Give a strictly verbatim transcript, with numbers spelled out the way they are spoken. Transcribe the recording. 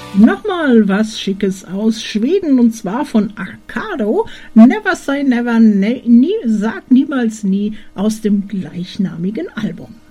Nochmal was Schickes aus Schweden und zwar von Arcado. Never Say Never, ne, nie, sag niemals nie aus dem gleichnamigen Album.